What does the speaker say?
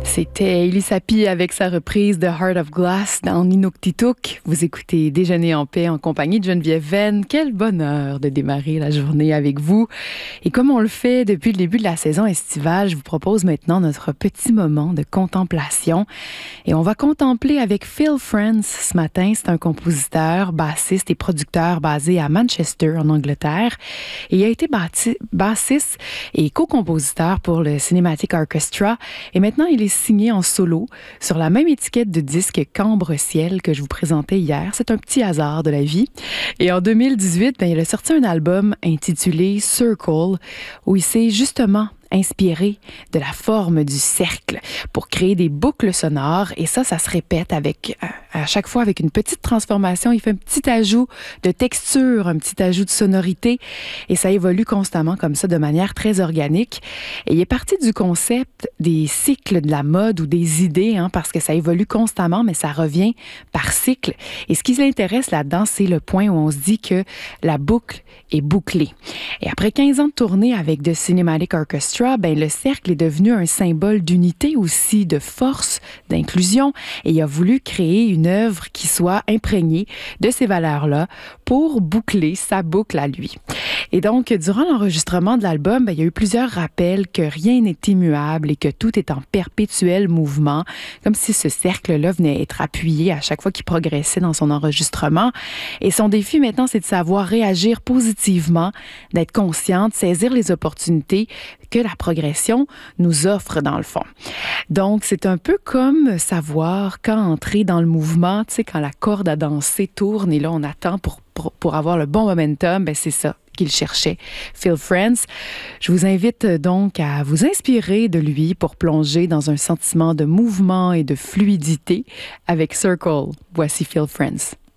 C'était Elisapie avec sa reprise de Heart of Glass dans Inuktitut. Vous écoutez Déjeuner en paix en compagnie de Geneviève Venn. Quel bonheur de démarrer la journée avec vous. Et comme on le fait depuis le début de la saison estivale, je vous propose maintenant notre petit moment de contemplation. Et on va contempler avec Phil Friends ce matin. C'est un compositeur, bassiste et producteur basé à Manchester, en Angleterre. Et il a été bassiste et co-compositeur pour le Cinematic Orchestra. Et maintenant, il est signé en solo sur la même étiquette de disque qu'Ambre-Ciel que je vous présentais hier. C'est un petit hasard de la vie. Et en 2018, il a sorti un album intitulé Circle où il s'est justement inspiré de la forme du cercle pour créer des boucles sonores. Et ça se répète à chaque fois avec une petite transformation. Il fait un petit ajout de texture, un petit ajout de sonorité. Et ça évolue constamment comme ça de manière très organique. Et il est parti du concept des cycles de la mode ou des idées, parce que ça évolue constamment, mais ça revient par cycle. Et ce qui l'intéresse là-dedans, c'est le point où on se dit que la boucle est bouclée. Et après 15 ans de tournée avec The Cinematic Orchestra, le cercle est devenu un symbole d'unité aussi, de force, d'inclusion. Et il a voulu créer une œuvre qui soit imprégnée de ces valeurs-là pour boucler sa boucle à lui. Et donc, durant l'enregistrement de l'album, il y a eu plusieurs rappels que rien n'est immuable et que tout est en perpétuel mouvement, comme si ce cercle-là venait être appuyé à chaque fois qu'il progressait dans son enregistrement. Et son défi maintenant, c'est de savoir réagir positivement, d'être conscient, de saisir les opportunités que la progression nous offre dans le fond. Donc, c'est un peu comme savoir quand entrer dans le mouvement, tu sais, quand la corde à danser tourne et là, on attend pour avoir le bon momentum, c'est ça qu'il cherchait, Phil Friends. Je vous invite donc à vous inspirer de lui pour plonger dans un sentiment de mouvement et de fluidité avec Circle. Voici Phil Friends.